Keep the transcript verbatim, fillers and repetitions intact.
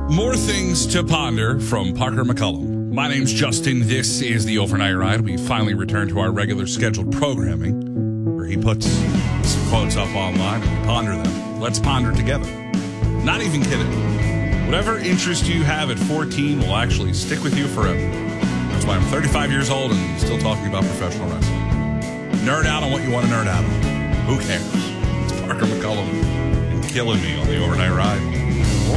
More things to ponder from Parker McCullum. My name's Justin. This is the Overnight Ride. We finally returned to our regular scheduled programming where he puts some quotes up online and we ponder them. Let's ponder together. Not even kidding. Whatever interest you have at fourteen will actually stick with you forever. That's why I'm thirty-five years old and still talking about professional wrestling. Nerd out on what you want to nerd out on. Who cares? It's Parker McCullum and killing me on the Overnight Ride.